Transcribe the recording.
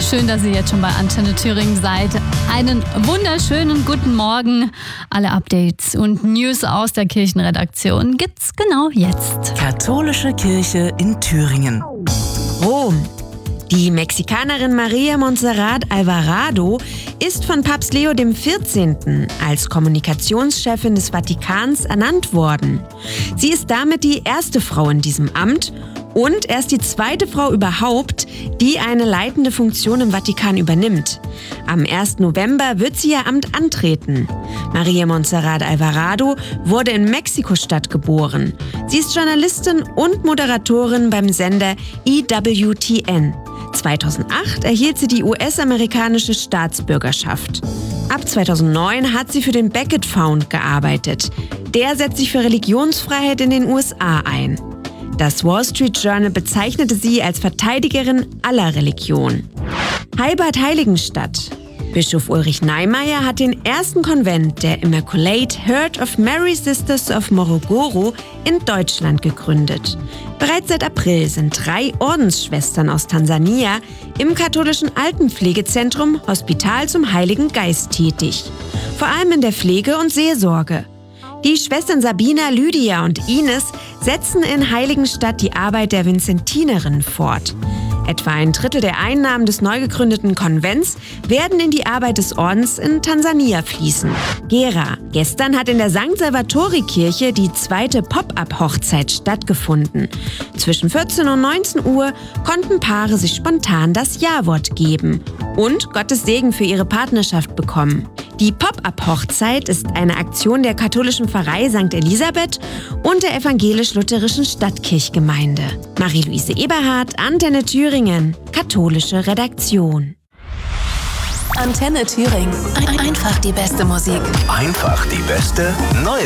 Schön, dass ihr jetzt schon bei Antenne Thüringen seid. Einen wunderschönen guten Morgen. Alle Updates und News aus der Kirchenredaktion gibt's genau jetzt. Katholische Kirche in Thüringen. Rom. Die Mexikanerin María Montserrat Alvarado ist von Papst Leo XIV. Als Kommunikationschefin des Vatikans ernannt worden. Sie ist damit die erste Frau in diesem Amt und erst die zweite Frau überhaupt, die eine leitende Funktion im Vatikan übernimmt. Am 1. November wird sie ihr Amt antreten. María Montserrat Alvarado wurde in Mexiko-Stadt geboren. Sie ist Journalistin und Moderatorin beim Sender EWTN. 2008 erhielt sie die US-amerikanische Staatsbürgerschaft. Ab 2009 hat sie für den Becket Fund gearbeitet. Der setzt sich für Religionsfreiheit in den USA ein. Das Wall Street Journal bezeichnete sie als Verteidigerin aller Religionen. Heilbad Heiligenstadt. Bischof Ulrich Neimeyer hat den ersten Konvent der Immaculate Heart of Mary Sisters of Morogoro in Deutschland gegründet. Bereits seit April sind 3 Ordensschwestern aus Tansania im katholischen Altenpflegezentrum Hospital zum Heiligen Geist tätig. Vor allem in der Pflege und Seelsorge. Die Schwestern Sabina, Lydia und Ines setzen in Heiligenstadt die Arbeit der Vinzentinerinnen fort. Etwa ein Drittel der Einnahmen des neu gegründeten Konvents werden in die Arbeit des Ordens in Tansania fließen. Gera. Gestern hat in der St. Salvatori-Kirche die zweite Pop-up-Hochzeit stattgefunden. Zwischen 14 und 19 Uhr konnten Paare sich spontan das Ja-Wort geben und Gottes Segen für ihre Partnerschaft bekommen. Die Pop-up-Hochzeit ist eine Aktion der katholischen Pfarrei St. Elisabeth und der evangelisch-lutherischen Stadtkirchgemeinde. Marie-Louise Eberhardt, Antenne Thüringen, katholische Redaktion. Antenne Thüringen. Einfach die beste Musik. Einfach die beste neue